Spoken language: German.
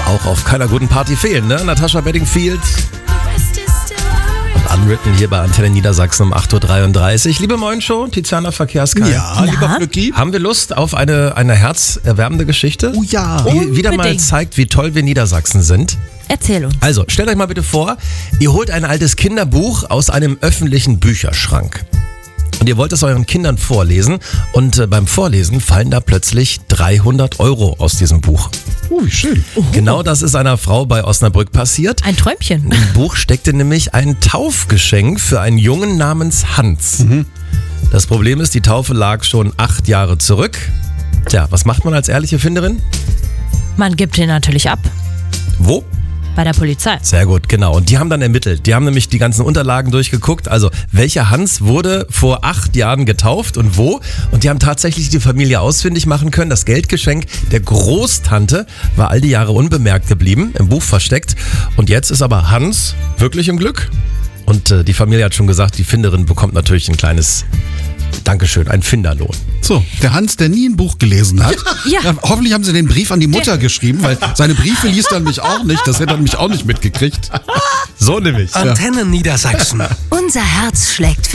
auch auf keiner guten Party fehlen, ne? Natascha Bedingfield. Und Unwritten hier bei Antenne Niedersachsen um 8.33 Uhr. Liebe Moin-Show, Tiziana Verkehrskreis. Ja, lieber Flücki. Haben wir Lust auf eine herzerwärmende Geschichte? Oh ja. Die wieder mal zeigt, wie toll wir Niedersachsen sind. Erzähl uns. Also, stellt euch mal bitte vor, ihr holt ein altes Kinderbuch aus einem öffentlichen Bücherschrank. Und ihr wollt es euren Kindern vorlesen und beim Vorlesen fallen da plötzlich 300 € aus diesem Buch. Oh, wie schön. Genau das ist einer Frau bei Osnabrück passiert. Ein Träumchen. Im Buch steckte nämlich ein Taufgeschenk für einen Jungen namens Hans. Das Problem ist, die Taufe lag schon 8 Jahre zurück. Tja, was macht man als ehrliche Finderin? Man gibt ihn natürlich ab. Wo? Bei der Polizei. Sehr gut, genau. Und die haben dann ermittelt. Die haben nämlich die ganzen Unterlagen durchgeguckt. Also, welcher Hans wurde vor 8 Jahren getauft und wo? Und die haben tatsächlich die Familie ausfindig machen können. Das Geldgeschenk der Großtante war all die Jahre unbemerkt geblieben, im Buch versteckt. Und jetzt ist aber Hans wirklich im Glück. Und die Familie hat schon gesagt, die Finderin bekommt natürlich ein kleines Dankeschön, ein Finderlohn. So, der Hans, der nie ein Buch gelesen hat. Ja. Hoffentlich haben sie den Brief an die Mutter geschrieben, weil seine Briefe liest er nämlich auch nicht. Das hätte er nämlich auch nicht mitgekriegt. So nämlich. Antenne Niedersachsen. Unser Herz schlägt für